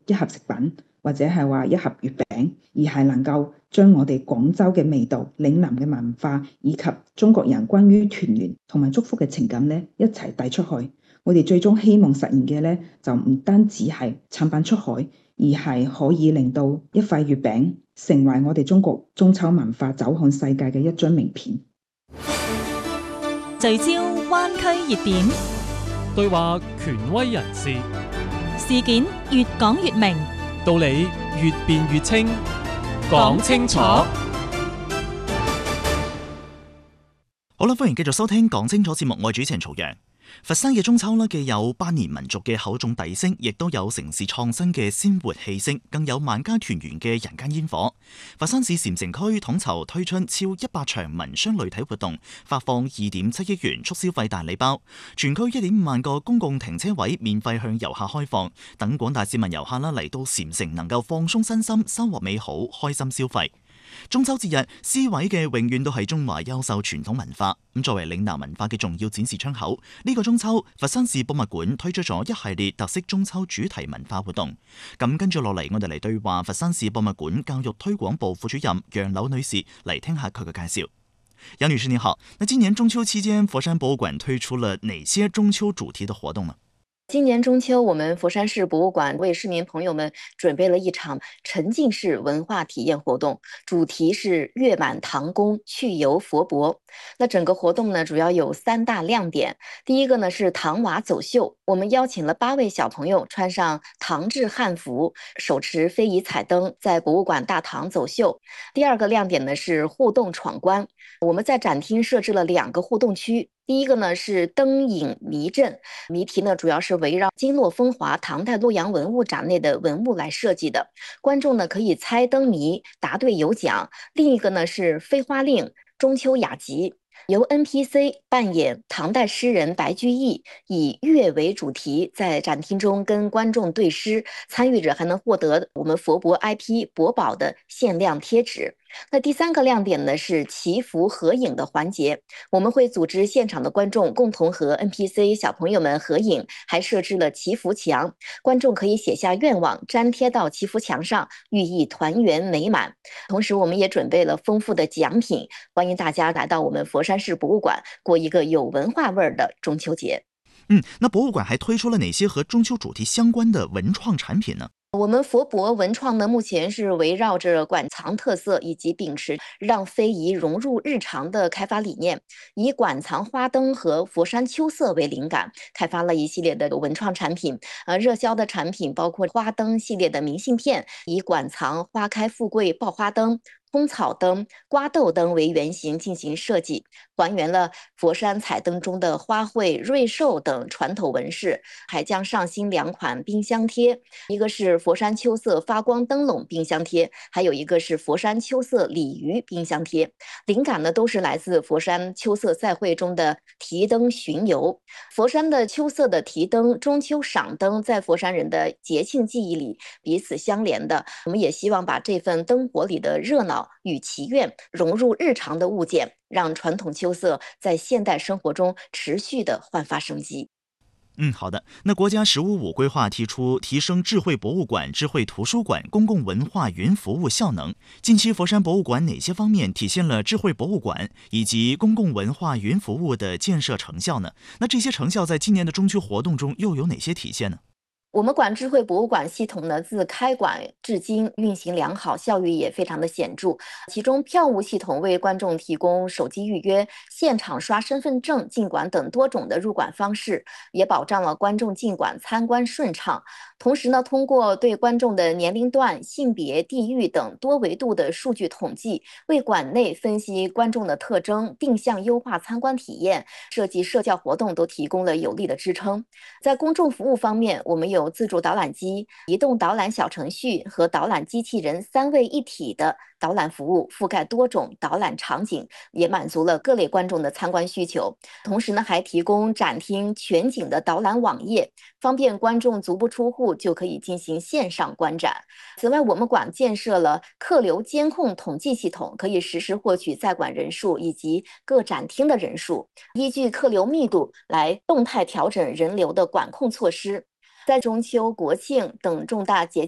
一盒食品或者係話一盒月餅，而係能夠將我哋廣州嘅味道、嶺南嘅文化以及中國人關於團圓同埋祝福嘅情感咧一齊帶出去。我哋最終希望實現嘅咧就唔單止係產品出海，而係可以令到一塊月餅成為我哋中國中秋文化走向世界嘅一張名片。 聚焦灣區熱點， 對話權威人士， 事件越講越明， 道理越辯越清，講清楚。 好啦，歡迎繼續收聽講清楚節目，我係主持人曹陽。佛山嘅中秋呢，既有百年民族嘅厚重笛聲，亦都有城市創新嘅鮮活氣息，更有萬家團圓嘅人間煙火。佛山市禪城區統籌推出超100場民商類體活動，發放2.7億元促消費大禮包，全區1.5萬個公共停車位免費向遊客開放，等廣大市民遊客嚟到禪城能夠放鬆身心，收穫美好，開心消費。中秋節日，詩卉嘅永遠都係中華優秀傳統文化。咁作為嶺南文化嘅重要展示窗口，呢個中秋，佛山市博物館推出咗一系列特色中秋主題文化活動。咁跟住落嚟，我哋嚟對話佛山市博物館教育推廣部副主任楊柳女士，嚟聽下佢嘅介紹。楊女士你好，那今年中秋期間，佛山博物館推出了哪些中秋主題的活動呢？ 今年中秋，我们佛山市博物馆为市民朋友们准备了一场沉浸式文化体验活动，主题是月满唐宫，去游佛博。那整个活动呢，主要有3大亮点。第一个呢是唐瓦走秀，我们邀请了8位小朋友穿上唐制汉服，手持非遗彩灯，在博物馆大堂走秀。第二个亮点呢是互动闯关，我们在展厅设置了2个互动区。第一个呢是灯影谜阵，谜题呢主要是围绕金络风华唐代洛阳文物展内的文物来设计的，观众呢可以猜灯谜，答对有奖。另一个呢是飞花令中秋雅集，由 NPC 扮演唐代诗人白居易，以月为主题，在展厅中跟观众对诗，参与者还能获得我们佛博 IP 博宝的限量贴纸。那第3个亮点呢是祈福合影的环节，我们会组织现场的观众共同和 NPC 小朋友们合影，还设置了祈福墙，观众可以写下愿望，粘贴到祈福墙上，寓意团圆美满。同时我们也准备了丰富的奖品，欢迎大家来到我们佛山市博物馆过一个有文化味的中秋节。 那博物馆还推出了哪些和中秋主题相关的文创产品呢？ 我们佛博文创呢，目前是围绕着馆藏特色以及秉持让非遗融入日常的开发理念，以馆藏花灯和佛山秋色为灵感，开发了一系列的文创产品。热销的产品包括花灯系列的明信片，以馆藏花开富贵爆花灯、通草灯、瓜豆灯为原型进行设计，还原了佛山彩灯中的花卉、瑞兽等传统纹饰，还将上新2款冰箱贴，一个是佛山秋色发光灯笼冰箱贴，还有一个是佛山秋色鲤鱼冰箱贴。灵感呢都是来自佛山秋色赛会中的提灯巡游。佛山的秋色的提灯、中秋赏灯，在佛山人的节庆记忆里彼此相连的，我们也希望把这份灯火里的热闹与祈愿融入日常的物件，让传统秋色在现代生活中持续的焕发生机。 好的。那国家“1055”规划提出提升智慧博物馆、智慧图书馆、公共文化云服务效能。近期佛山博物馆哪些方面体现了智慧博物馆以及公共文化云服务的建设成效呢？那这些成效在今年的中秋活动中又有哪些体现呢？ 我们馆智慧博物馆系统呢，自开馆至今运行良好，效益也非常的显著。其中票务系统为观众提供手机预约、现场刷身份证进馆等多种的入馆方式，也保障了观众进馆参观顺畅。同时呢，通过对观众的年龄段、性别、地域等多维度的数据统计，为馆内分析观众的特征，定向优化参观体验，设计社教活动都提供了有力的支撑。在公众服务方面，我们有自助导览机、移动导览小程序和导览机器人3位一体的导览服务，覆盖多种导览场景，也满足了各类观众的参观需求。同时呢，还提供展厅全景的导览网页，方便观众足不出户就可以进行线上观展。此外，我们馆建设了客流监控统计系统，可以实时获取在馆人数以及各展厅的人数，依据客流密度来动态调整人流的管控措施。在中秋、国庆等重大节